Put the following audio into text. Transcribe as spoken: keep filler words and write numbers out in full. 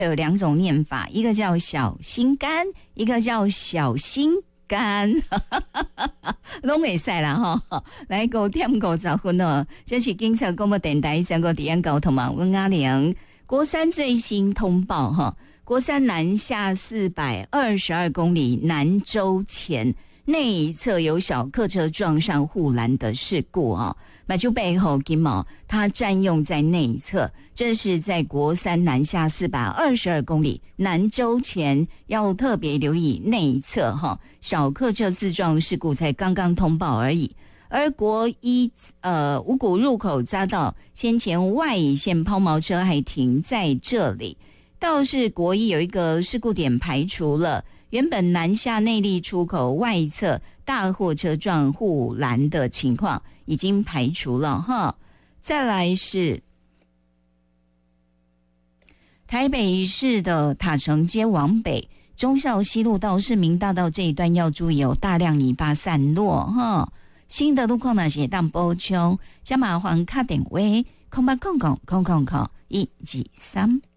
有两种念法，一个叫小心肝，一个叫小心肝，拢会使啦哈！来九点五十分哦，这是警察广播电台全国治安交通网，温阿玲。国三最新通报哈，国三南下四百二十二公里南州前内一侧有小客车撞上护栏的事故哦，马就背后金毛它占用在内一侧，这是在国三南下四百二十二公里南州前，要特别留意内一侧哈，小客车自撞事故才刚刚通报而已。而国一呃五股入口匝道先前外乙线抛锚车还停在这里，倒是国一有一个事故点排除了，原本南下内壢出口外侧大货车撞护栏的情况已经排除了哈。再来是台北市的塔城街往北忠孝西路到市民大道这一段要注意有大量泥巴散落哈。新的路况呢是当补充，加麻烦打电话空八空空空空空一二三。